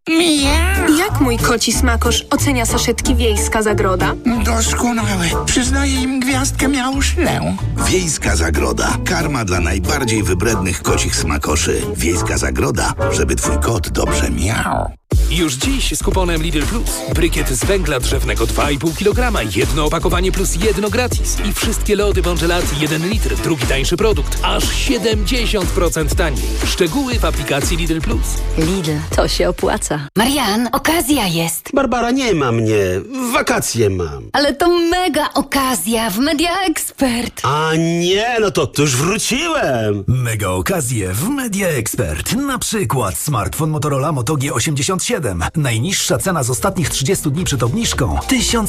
Miau. Jak mój koci smakosz ocenia saszetki Wiejska Zagroda? Doskonałe. Przyznaję im gwiazdkę miauszlę. Wiejska Zagroda. Karma dla najbardziej wybrednych kocich smakoszy. Wiejska Zagroda, żeby twój kot dobrze miał. Już dziś z kuponem Lidl Plus. Brykiet z węgla drzewnego 2,5 kg. Jedno opakowanie plus jedno gratis. I wszystkie lody Bongelat 1 litr. Drugi tańszy produkt. Aż 70% taniej. Szczegóły w aplikacji Lidl Plus. Lidl, to się opłaca. Marian, okazja jest. Barbara, nie ma mnie. Wakacje mam. Ale to mega okazja w Media Expert. A nie, no to już wróciłem. Mega okazje w Media Expert. Na przykład smartfon Motorola Moto G87. Najniższa cena z ostatnich 30 dni przed obniżką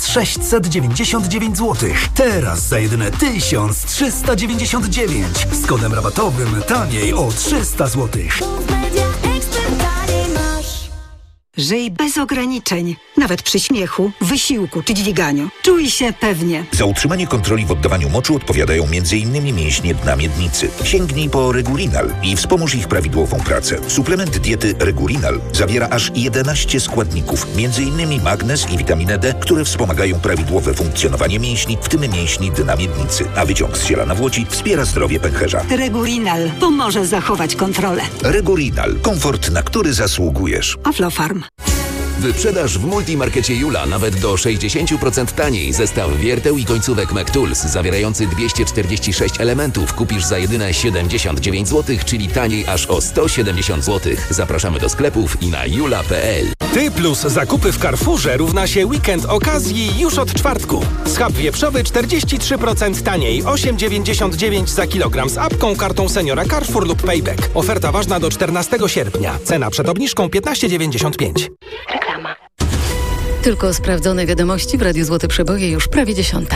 1699 zł. Teraz za jedyne 1399. Z kodem rabatowym taniej o 300 zł. Żyj bez ograniczeń, nawet przy śmiechu, wysiłku czy dźwiganiu. Czuj się pewnie. Za utrzymanie kontroli w oddawaniu moczu odpowiadają m.in. mięśnie dna miednicy. Sięgnij po Regulinal i wspomóż ich prawidłową pracę. Suplement diety Regulinal zawiera aż 11 składników, m.in. magnez i witaminę D, które wspomagają prawidłowe funkcjonowanie mięśni, w tym mięśni dna miednicy. A wyciąg z ziela nawłoci wspiera zdrowie pęcherza. Regulinal pomoże zachować kontrolę. Regulinal. Komfort, na który zasługujesz. Aflofarm. Wyprzedaż w Multimarkecie Jula nawet do 60% taniej. Zestaw wierteł i końcówek McTools zawierający 246 elementów kupisz za jedyne 79 zł, czyli taniej aż o 170 zł. Zapraszamy do sklepów i na jula.pl. Ty plus zakupy w Carrefourze równa się weekend okazji już od czwartku. Schab wieprzowy 43% taniej, 8,99 za kilogram z apką, kartą seniora Carrefour lub Payback. Oferta ważna do 14 sierpnia. Cena przed obniżką 15,95. Reklama. Tylko sprawdzone wiadomości w Radiu Złote Przeboje już prawie 10:00.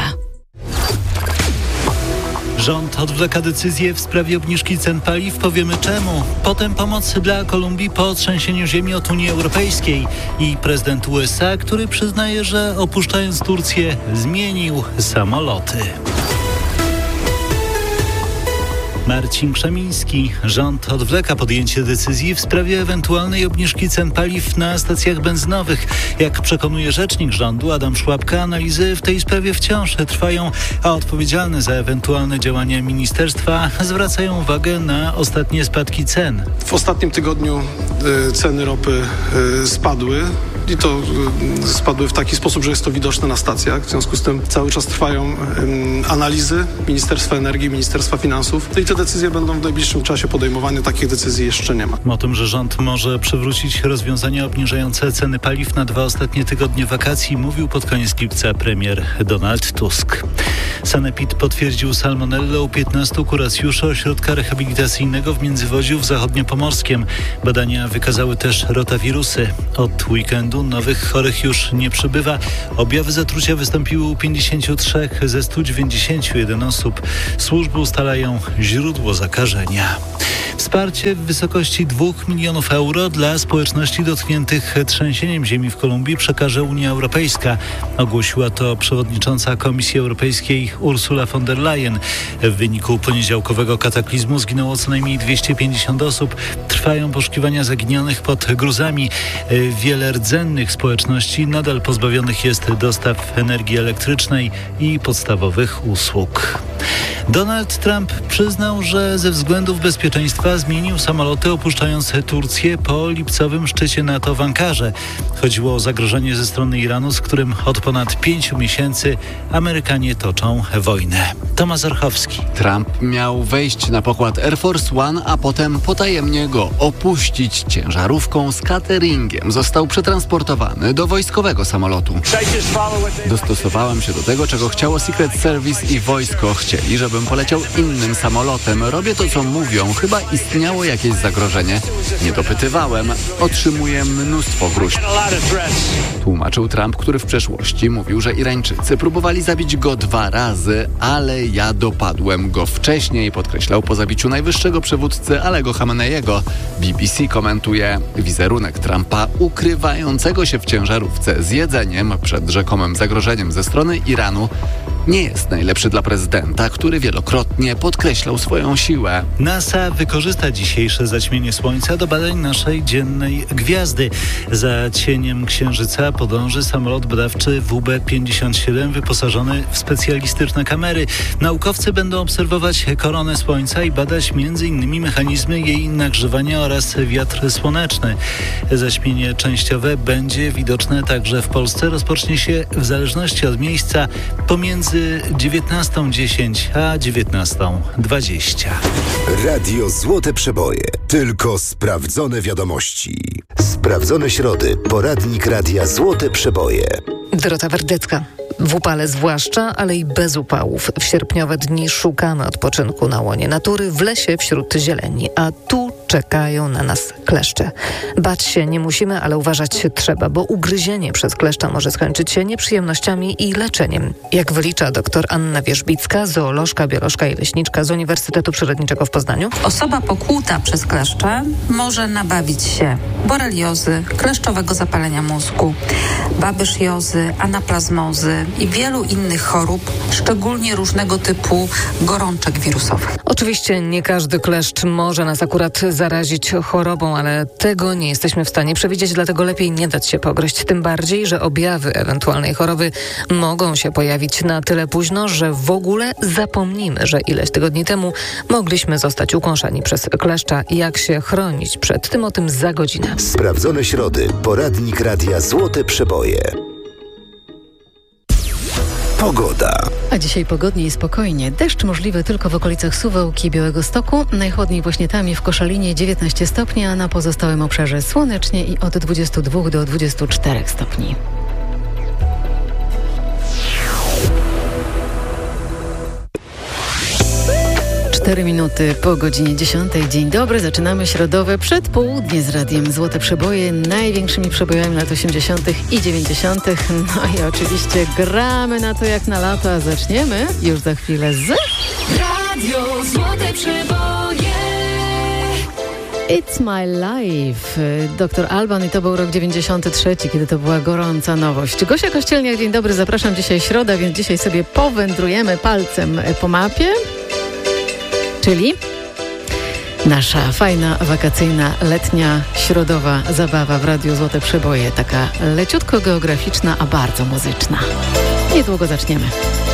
Rząd odwleka decyzję w sprawie obniżki cen paliw. Powiemy czemu. Potem pomoc dla Kolumbii po trzęsieniu ziemi od Unii Europejskiej. I prezydent USA, który przyznaje, że opuszczając Turcję zmienił samoloty. Marcin Krzemiński. Rząd odwleka podjęcie decyzji w sprawie ewentualnej obniżki cen paliw na stacjach benzynowych. Jak przekonuje rzecznik rządu Adam Szłapka, analizy w tej sprawie wciąż trwają, a odpowiedzialne za ewentualne działania ministerstwa zwracają uwagę na ostatnie spadki cen. W ostatnim tygodniu ceny ropy spadły. I to spadły w taki sposób, że jest to widoczne na stacjach. W związku z tym cały czas trwają analizy Ministerstwa Energii, Ministerstwa Finansów. I te decyzje będą w najbliższym czasie podejmowane. Takich decyzji jeszcze nie ma. O tym, że rząd może przywrócić rozwiązania obniżające ceny paliw na 2 ostatnie tygodnie wakacji, mówił pod koniec lipca premier Donald Tusk. Sanepid potwierdził salmonellę u 15 kuracjuszy ośrodka rehabilitacyjnego w Międzywodziu w Zachodniopomorskiem. Badania wykazały też rotawirusy. Od weekendu nowych chorych już nie przybywa. Objawy zatrucia wystąpiły u 53 ze 191 osób. Służby ustalają źródło zakażenia. Wsparcie w wysokości 2 milionów euro dla społeczności dotkniętych trzęsieniem ziemi w Kolumbii przekaże Unia Europejska. Ogłosiła to przewodnicząca Komisji Europejskiej Ursula von der Leyen. W wyniku poniedziałkowego kataklizmu zginęło co najmniej 250 osób. Trwają poszukiwania zaginionych pod gruzami. Wiele rdzennych społeczności nadal pozbawionych jest dostaw energii elektrycznej i podstawowych usług. Donald Trump przyznał, że ze względów bezpieczeństwa zmienił samoloty, opuszczając Turcję po lipcowym szczycie NATO w Ankarze. Chodziło o zagrożenie ze strony Iranu, z którym od ponad 5 miesięcy Amerykanie toczą wojnę. Tomasz Orchowski. Trump miał wejść na pokład Air Force One, a potem potajemnie go opuścić ciężarówką z cateringiem. Został przetransportowany do wojskowego samolotu. Dostosowałem się do tego, czego chciało Secret Service i wojsko. Chcieli, żebym poleciał innym samolotem. Robię to, co mówią. Chyba istniało jakieś zagrożenie. Nie dopytywałem. Otrzymuję mnóstwo gruźb. Tłumaczył Trump, który w przeszłości mówił, że Irańczycy próbowali zabić go 2 razy, ale ja dopadłem go wcześniej, podkreślał po zabiciu najwyższego przywódcy Alego Khameneiego. BBC komentuje wizerunek Trumpa ukrywającego się w ciężarówce z jedzeniem przed rzekomym zagrożeniem ze strony Iranu nie jest najlepszy dla prezydenta, który wielokrotnie podkreślał swoją siłę. NASA wykorzysta dzisiejsze zaćmienie Słońca do badań naszej dziennej gwiazdy. Za cieniem Księżyca podąży samolot badawczy WB-57 wyposażony w specjalistyczne kamery. Naukowcy będą obserwować koronę Słońca i badać m.in. mechanizmy jej nagrzewania oraz wiatr słoneczny. Zaćmienie częściowe będzie widoczne także w Polsce. Rozpocznie się w zależności od miejsca pomiędzy 19:10 a 19:20. Radio Złote Przeboje. Tylko sprawdzone wiadomości. Sprawdzone środy. Poradnik Radia Złote Przeboje. Dorota Wardecka. W upale zwłaszcza, ale i bez upałów. W sierpniowe dni szukamy odpoczynku na łonie natury, w lesie wśród zieleni, a tu czekają na nas kleszcze. Bać się nie musimy, ale uważać się trzeba, bo ugryzienie przez kleszcza może skończyć się nieprzyjemnościami i leczeniem. Jak wylicza dr Anna Wierzbicka, zoolożka, biolożka i leśniczka z Uniwersytetu Przyrodniczego w Poznaniu. Osoba pokłuta przez kleszcze może nabawić się boreliozy, kleszczowego zapalenia mózgu, babysjozy, anaplazmozy i wielu innych chorób, szczególnie różnego typu gorączek wirusowych. Oczywiście nie każdy kleszcz może nas akurat zarazić chorobą, ale tego nie jesteśmy w stanie przewidzieć, dlatego lepiej nie dać się pogryźć. Tym bardziej, że objawy ewentualnej choroby mogą się pojawić na tyle późno, że w ogóle zapomnimy, że ileś tygodni temu mogliśmy zostać ukąszeni przez kleszcza. Jak się chronić przed tym, o tym za godzinę. Sprawdzone środy. Poradnik Radia Złote Przeboje. Pogoda. A dzisiaj pogodnie i spokojnie. Deszcz możliwy tylko w okolicach Suwałki i Białegostoku. Najchłodniej właśnie tam i w Koszalinie 19 stopni, a na pozostałym obszarze słonecznie i od 22 do 24 stopni. Cztery minuty po godzinie 10. Dzień dobry, zaczynamy środowe przedpołudnie z Radiem Złote Przeboje, największymi przebojami lat 80. i 90. No i oczywiście gramy na to jak na lato, a zaczniemy już za chwilę z... Radio Złote Przeboje. It's My Life, Dr. Alban, i to był rok 93, kiedy to była gorąca nowość. Gosia Kościelniak, dzień dobry, zapraszam. Dzisiaj środa, więc dzisiaj sobie powędrujemy palcem po mapie. Czyli nasza fajna, wakacyjna, letnia, środowa zabawa w Radiu Złote Przeboje. Taka leciutko geograficzna, a bardzo muzyczna. Niedługo zaczniemy.